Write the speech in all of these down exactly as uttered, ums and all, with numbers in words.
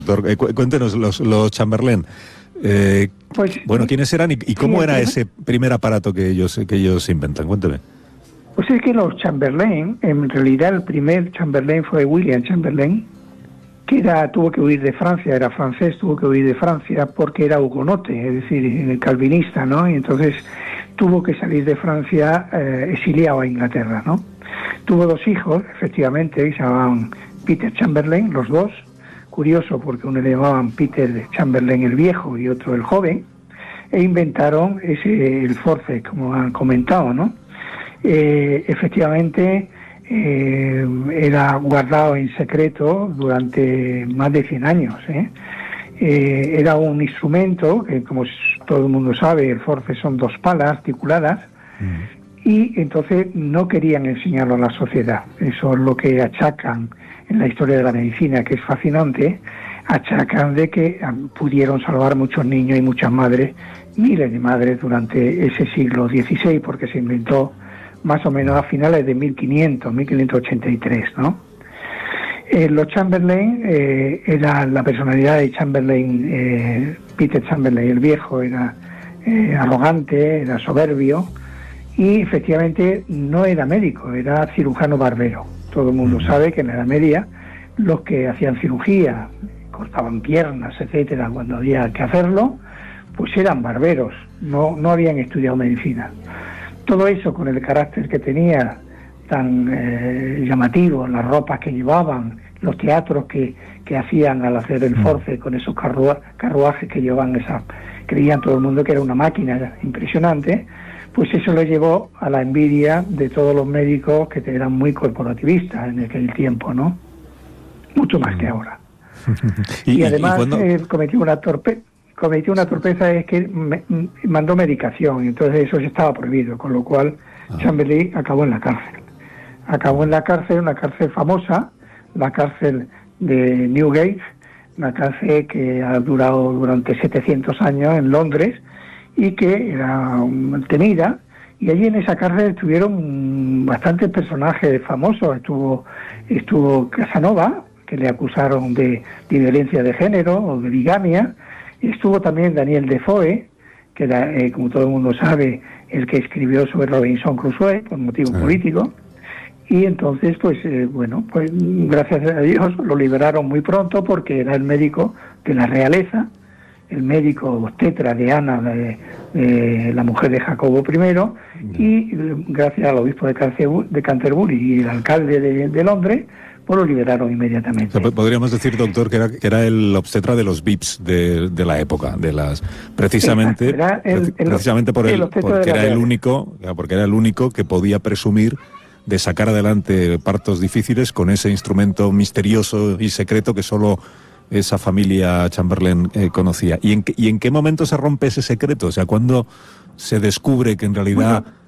Doctor, eh, cu- cuéntenos los, los Chamberlain. Eh, Pues, bueno, ¿quiénes eran y, y cómo sí, era el ese primer aparato que ellos que ellos inventan? Cuénteme. Pues es que los Chamberlain, en realidad el primer Chamberlain fue William Chamberlain, que era, tuvo que huir de Francia, era francés, tuvo que huir de Francia porque era hugonote, es decir, calvinista, ¿no? Y entonces tuvo que salir de Francia eh, exiliado a Inglaterra, ¿no? Tuvo dos hijos, efectivamente, que se llamaban Peter Chamberlain, los dos. Curioso, porque uno le llamaban Peter Chamberlain el viejo y otro el joven, e inventaron ese el forceps, como han comentado, ¿no? Eh, efectivamente, eh, era guardado en secreto durante más de cien años. ¿eh? Eh, era un instrumento que, como todo el mundo sabe, el forceps son dos palas articuladas, mm. y entonces no querían enseñarlo a la sociedad. Eso es lo que achacan en la historia de la medicina, que es fascinante, achacan de que pudieron salvar muchos niños y muchas madres, miles de madres durante ese siglo dieciséis, porque se inventó más o menos a finales de mil quinientos, mil quinientos ochenta y tres, ¿no? Eh, los Chamberlain, eh, era la personalidad de Chamberlain, eh, Peter Chamberlain el viejo, era eh, arrogante, era soberbio, y efectivamente no era médico, era cirujano barbero. Todo el mundo sabe que en la Edad Media los que hacían cirugía, cortaban piernas, etcétera, cuando había que hacerlo, pues eran barberos, no, no habían estudiado medicina. Todo eso con el carácter que tenía tan eh, llamativo, las ropas que llevaban, los teatros que, que hacían al hacer el force con esos carrua, carruajes que llevaban esas, creían todo el mundo que era una máquina impresionante, pues eso le llevó a la envidia de todos los médicos que eran muy corporativistas en aquel tiempo, ¿no? Mucho más que ahora. y, y además y cuando... eh, cometió una torpeza. cometió una torpeza, es que me, mandó medicación, entonces eso ya estaba prohibido, con lo cual ah. Chamberlain acabó en la cárcel. Acabó en la cárcel, una cárcel famosa, la cárcel de Newgate, una cárcel que ha durado durante setecientos años en Londres y que era temida, y allí en esa cárcel estuvieron bastantes personajes famosos. Estuvo, estuvo Casanova, que le acusaron de, de violencia de género o de bigamia. Estuvo también Daniel Defoe, que era, eh, como todo el mundo sabe, el que escribió sobre Robinson Crusoe por motivos sí. políticos. Y entonces, pues, eh, bueno, pues gracias a Dios lo liberaron muy pronto porque era el médico de la realeza, el médico obstetra de Ana, de, de la mujer de Jacobo primero, sí. y gracias al obispo de, Canterbury, de Canterbury y el alcalde de, de Londres, pues lo liberaron inmediatamente. O sea, podríamos decir, doctor, que era, que era el obstetra de los V I Ps de, de la época, de las precisamente Exacto, el, el, precisamente por el, el porque era el único, porque era el único que podía presumir de sacar adelante partos difíciles con ese instrumento misterioso y secreto que solo esa familia Chamberlain eh, conocía. ¿Y en, ¿Y en qué momento se rompe ese secreto? O sea, ¿cuándo se descubre que en realidad... Bueno,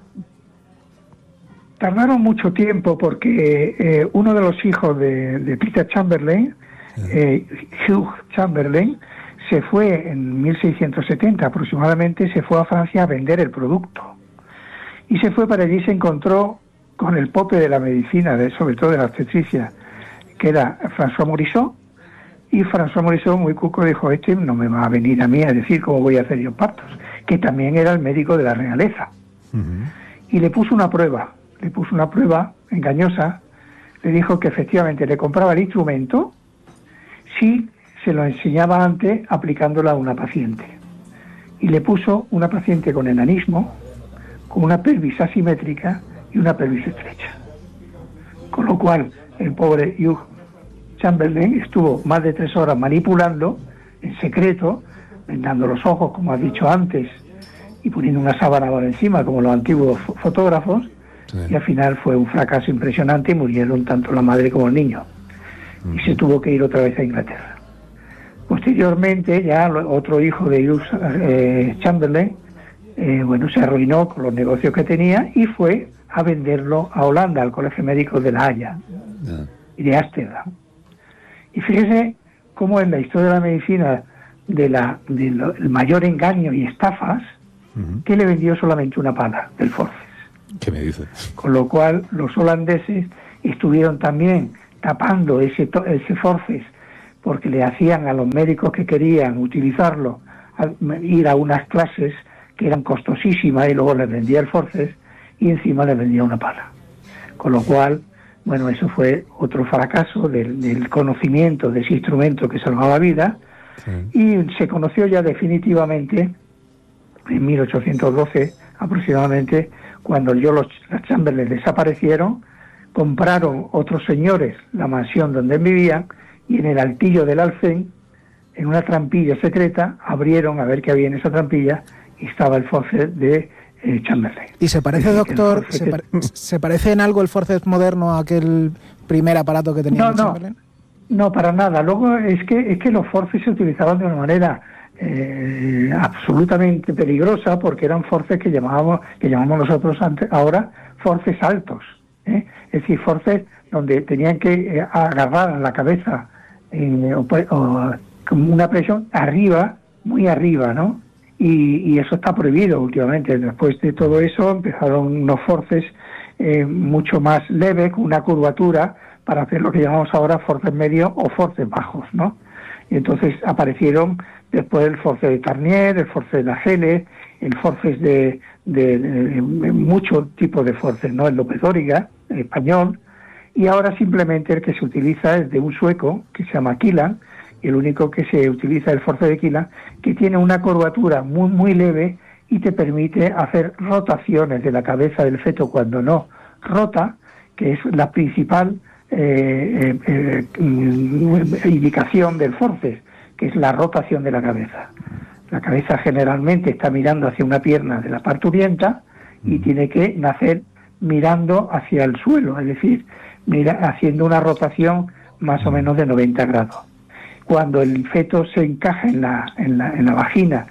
tardaron mucho tiempo porque eh, uno de los hijos de, de Peter Chamberlain, eh, Hugh Chamberlain, se fue en mil seiscientos setenta aproximadamente, se fue a Francia a vender el producto. Y se fue para allí y se encontró con el pope de la medicina, de, sobre todo de la obstetricia, que era François Morisot. Y François Morisot, muy cuco, dijo, este no me va a venir a mí a decir cómo voy a hacer yo partos, que también era el médico de la realeza. Uh-huh. Y le puso una prueba, le puso una prueba engañosa, le dijo que efectivamente le compraba el instrumento si se lo enseñaba antes aplicándola a una paciente. Y le puso una paciente con enanismo, con una pelvis asimétrica y una pelvis estrecha. Con lo cual, el pobre Hugh Chamberlain estuvo más de tres horas manipulando en secreto, vendando los ojos, como has dicho antes, y poniendo una sábana por encima, como los antiguos fotógrafos, sí. y al final fue un fracaso impresionante y murieron tanto la madre como el niño. Uh-huh. Y se tuvo que ir otra vez a Inglaterra. Posteriormente, ya otro hijo de Hugh eh, Chamberlain, eh, bueno, se arruinó con los negocios que tenía y fue a venderlo a Holanda, al Colegio Médico de La Haya uh-huh. y de Ámsterdam. Y fíjese cómo en la historia de la medicina de la del de mayor engaño y estafas, uh-huh. que le vendió solamente una pala del forceps. ¿Qué me dice? Con lo cual los holandeses estuvieron también tapando ese, ese forceps porque le hacían a los médicos que querían utilizarlo a, ir a unas clases que eran costosísimas y luego les vendía el forceps y encima les vendía una pala. Con lo cual, bueno, eso fue otro fracaso del, del conocimiento de ese instrumento que salvaba vidas. Sí. Y se conoció ya definitivamente en mil ochocientos doce aproximadamente, cuando yo los, los Chamberlain desaparecieron, compraron otros señores la mansión donde vivían y en el altillo del Alcén, en una trampilla secreta, abrieron a ver qué había en esa trampilla y estaba el forceps de eh, Chamberlain. ¿Y se parece, es decir, doctor, se, pare se parece en algo el forceps moderno a aquel primer aparato que tenía no, el Chamberlain? No, no, para nada. Luego es que, es que los forceps se utilizaban de una manera eh, absolutamente peligrosa, porque eran forceps que llamábamos, que llamamos nosotros antes, ahora forceps altos, ¿eh? Es decir, forceps donde tenían que eh, agarrar la cabeza eh, o, o, como una presión arriba, muy arriba, ¿no? Y, y eso está prohibido últimamente. Después de todo eso empezaron unos forceps eh, mucho más leves, con una curvatura, para hacer lo que llamamos ahora forceps medios o forceps bajos, ¿no? Y entonces aparecieron después el forceps de Tarnier, el forceps de Nagele, el forceps de, de, de, de muchos tipos de forceps, ¿no? El López Dóriga, el español, y ahora simplemente el que se utiliza es de un sueco que se llama Kilan, y el único que se utiliza es el forceps de Kilan, que tiene una curvatura muy muy leve y te permite hacer rotaciones de la cabeza del feto cuando no rota, que es la principal eh, eh, eh, indicación del forceps, que es la rotación de la cabeza. La cabeza generalmente está mirando hacia una pierna de la parturienta y tiene que nacer mirando hacia el suelo, es decir, mira, haciendo una rotación más o menos de noventa grados. Cuando el feto se encaja en la, en la, en la vagina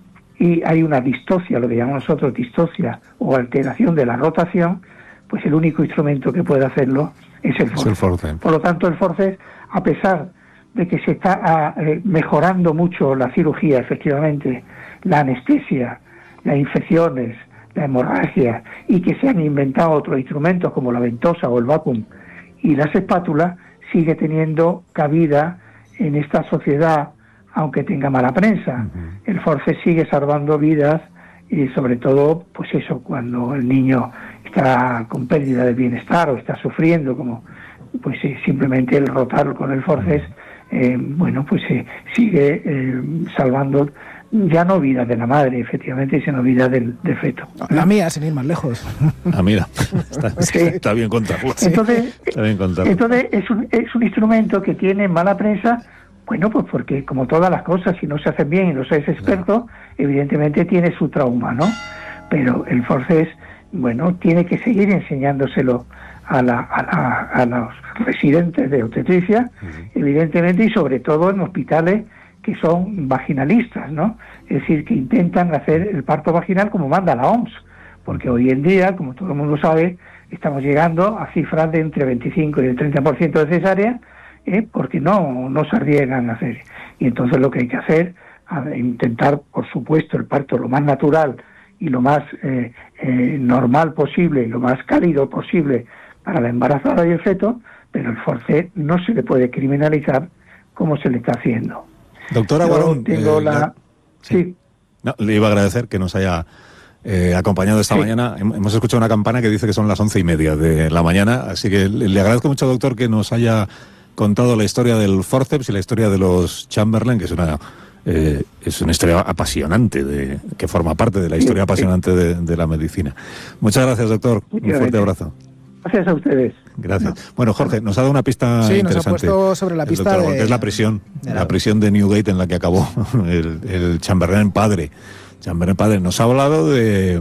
y hay una distocia, lo que llamamos nosotros distocia o alteración de la rotación, pues el único instrumento que puede hacerlo es el forceps. Es el forceps. Por lo tanto, el forceps, a pesar de que se está a, eh, mejorando mucho la cirugía, efectivamente, la anestesia, las infecciones, la hemorragia, y que se han inventado otros instrumentos como la ventosa o el vacuum y las espátulas, sigue teniendo cabida en esta sociedad, aunque tenga mala prensa. Uh-huh. El forceps sigue salvando vidas y sobre todo, pues eso, cuando el niño está con pérdida de bienestar o está sufriendo, como pues eh, simplemente el rotarlo con el forceps, eh, bueno, pues eh, sigue eh, salvando ya no vida de la madre, efectivamente, sino vida del, del feto. La mía, sin ir más lejos. Ah, mira, está, sí. está bien contarlo. Entonces, está bien contarlo. entonces es, un, es un instrumento que tiene mala prensa, bueno, pues porque como todas las cosas, si no se hacen bien y no se es experto, no. evidentemente tiene su trauma, ¿no? Pero el forceps, bueno, tiene que seguir enseñándoselo a, la, a, la, a los residentes de obstetricia, uh-huh. evidentemente, y sobre todo en hospitales que son vaginalistas, ¿no? Es decir, que intentan hacer el parto vaginal como manda la O M S, porque hoy en día, como todo el mundo sabe, estamos llegando a cifras de entre veinticinco y el treinta por ciento de cesárea, ¿eh? porque no, no se arriesgan a hacer. Y entonces lo que hay que hacer, es intentar, por supuesto, el parto lo más natural y lo más eh, eh, normal posible, y lo más cálido posible para la embarazada y el feto, pero el forceps no se le puede criminalizar como se le está haciendo. Doctora Guarón, tengo eh, la... la... Sí. sí. No, le iba a agradecer que nos haya eh, acompañado esta sí. mañana. Hemos escuchado una campana que dice que son las once y media de la mañana, así que le, le agradezco mucho, doctor, que nos haya contado la historia del forceps y la historia de los Chamberlain, que es una eh, es una historia apasionante, de, que forma parte de la historia sí, apasionante sí. De, de la medicina. Muchas gracias, doctor. Muchas Un fuerte abrazo. Gracias a ustedes. Gracias. No. Bueno, Jorge, nos ha dado una pista sí, interesante. Sí, nos ha puesto sobre la pista doctor, de... que es la prisión, de la... la prisión de Newgate en la que acabó el, el Chamberlain padre. Chamberlain padre. Nos ha hablado de,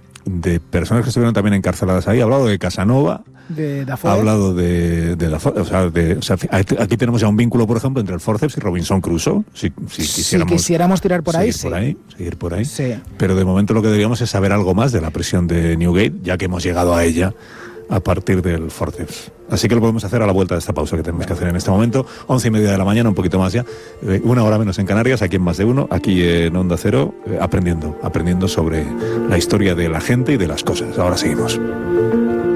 de personas que estuvieron también encarceladas ahí. Ha hablado de Casanova. De Dafoe. Ha hablado de, de Dafoe. O sea, de, o sea, aquí tenemos ya un vínculo, por ejemplo, entre el forceps y Robinson Crusoe. Si, si, quisiéramos, si quisiéramos tirar por ahí, seguir por ahí, seguir por ahí. Sí. Pero de momento lo que deberíamos es saber algo más de la prisión de Newgate, ya que hemos llegado a ella a partir del forceps. Así que lo podemos hacer a la vuelta de esta pausa que tenemos que hacer en este momento. Once y media de la mañana, un poquito más ya. Eh, una hora menos en Canarias, aquí en Más de Uno, aquí en Onda Cero, eh, aprendiendo, aprendiendo sobre la historia de la gente y de las cosas. Ahora seguimos.